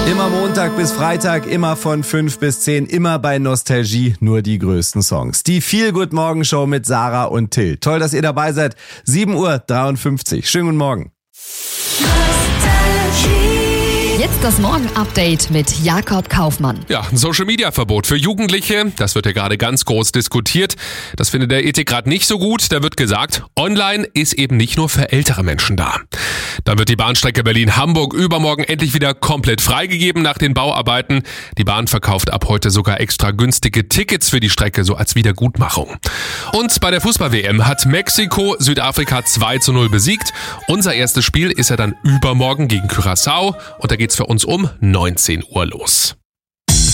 Immer Montag bis Freitag, immer von 5 bis 10, immer bei Nostalgie, nur die größten Songs. Die Feel-Good-Morgen-Show mit Sarah und Till. Toll, dass ihr dabei seid. 7:53 Uhr. Schönen guten Morgen. Jetzt das Morgen-Update mit Jakob Kaufmann. Ja, ein Social-Media-Verbot für Jugendliche, das wird ja gerade ganz groß diskutiert. Das findet der Ethikrat nicht so gut. Da wird gesagt, online ist eben nicht nur für ältere Menschen da. Dann wird die Bahnstrecke Berlin-Hamburg übermorgen endlich wieder komplett freigegeben nach den Bauarbeiten. Die Bahn verkauft ab heute sogar extra günstige Tickets für die Strecke, so als Wiedergutmachung. Und bei der Fußball-WM hat Mexiko Südafrika 2:0 besiegt. Unser erstes Spiel ist ja dann übermorgen gegen Curaçao und da geht's für uns um 19 Uhr los.